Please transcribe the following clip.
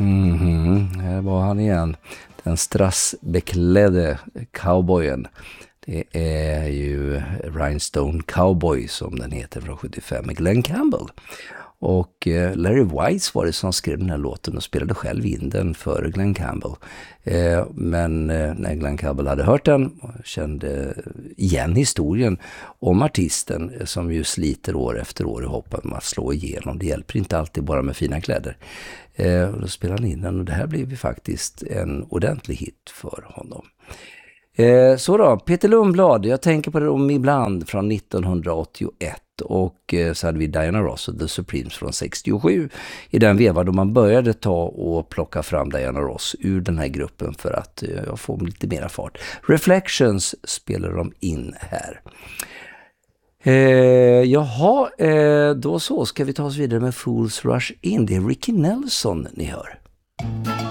Här var han igen. Den strassbeklädde cowboyen. Det är ju Rhinestone Cowboy som den heter från 75 med Glenn Campbell. Och Larry Wise var det som skrev den här låten och spelade själv in den för Glenn Campbell. Men när Glenn Campbell hade hört den och kände igen historien om artisten som ju sliter år efter år i hoppet med att slå igenom. Det hjälper inte alltid bara med fina kläder. Då spelade han in den och det här blev ju faktiskt en ordentlig hit för honom. Så då, Peter Lundblad, jag tänker på det om ibland från 1981 och så hade vi Diana Ross och The Supremes från 67 i den vevan då man började ta och plocka fram Diana Ross ur den här gruppen för att få lite mera fart. Reflections spelar de in här. Då så ska vi ta oss vidare med Fools Rush In. Det är Ricky Nelson ni hör.